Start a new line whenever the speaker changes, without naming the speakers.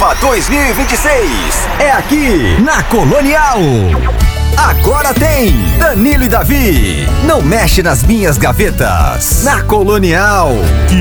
Copa 2026 é aqui na Colonial. Agora tem Danilo e Davi. Não mexe nas minhas gavetas. Na Colonial.